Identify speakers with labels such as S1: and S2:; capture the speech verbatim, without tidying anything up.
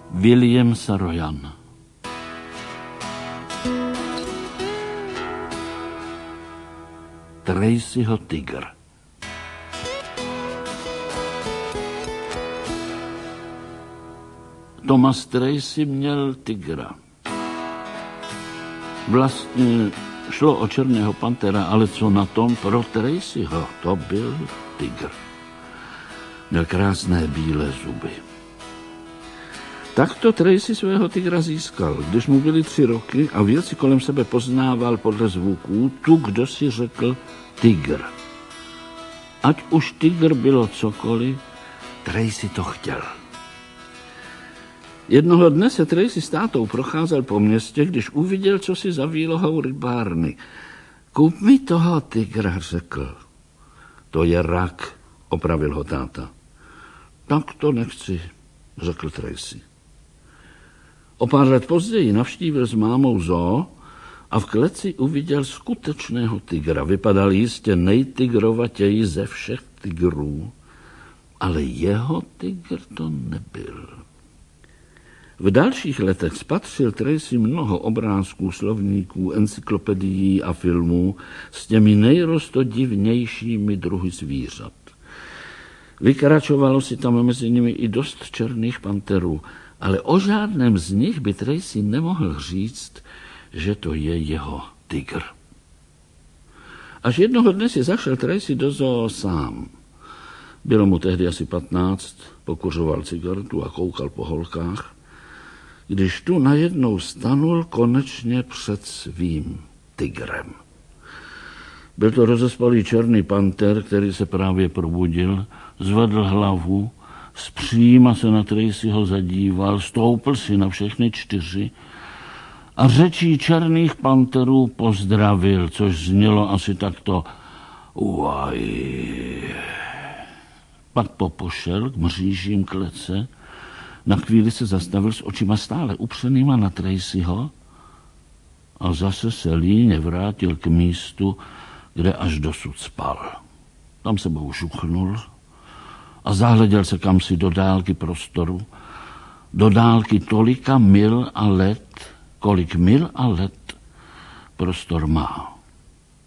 S1: William Saroyan. Tracyho tygr. Thomas Tracy měl tygra. Vlastně šlo o černého pantera, ale co na tom pro Tracyho, to byl tygr. Měl krásné bílé zuby. Takto Tracy svého tygra získal, když mu byly tři roky a věci kolem sebe poznával podle zvuků, tu, kdo si řekl tygr. Ať už tygr bylo cokoliv, Tracy to chtěl. Jednoho dne se Tracy s tátou procházel po městě, když uviděl, co si za výlohou rybárny. Kup mi toho tygra, řekl. To je rak, opravil ho táta. Tak to nechci, řekl Tracy. O pár let později navštívil s mámou zoo a v kleci uviděl skutečného tygra. Vypadal jistě nejtygrovatěji ze všech tygrů, ale jeho tygr to nebyl. V dalších letech spatřil Tracy mnoho obrázků, slovníků, encyklopedií a filmů s těmi nejrostodivnějšími druhy zvířat. Vykračovalo si tam mezi nimi i dost černých panterů, ale o žádném z nich by Tracy nemohl říct, že to je jeho tygr. Až jednoho dne si zašel Tracy do zoo sám. Bylo mu tehdy asi patnáct, pokuřoval cigaretu a koukal po holkách, když tu najednou stanul konečně před svým tygrem. Byl to rozespalý černý panter, který se právě probudil, zvedl hlavu, zpříma se na Tracyho zadíval, stoupl si na všechny čtyři a řečí černých panterů pozdravil, což znělo asi takto: uaj. Pak popošel k mřížím klece, na chvíli se zastavil s očima stále upřenýma na Tracyho a zase se líně vrátil k místu, kde až dosud spal. Tam sebou žuchnul a zahleděl se kamsi do dálky prostoru, do dálky tolika mil a let, kolik mil a let prostor má.